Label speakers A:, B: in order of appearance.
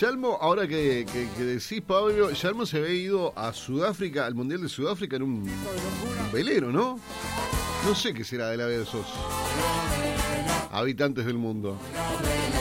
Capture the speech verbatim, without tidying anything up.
A: Yalmo, ahora que, que, que decís, Pablo, Yalmo se había ido a Sudáfrica, al Mundial de Sudáfrica en un, un velero, ¿no? No sé qué será de la vida de esos habitantes del mundo.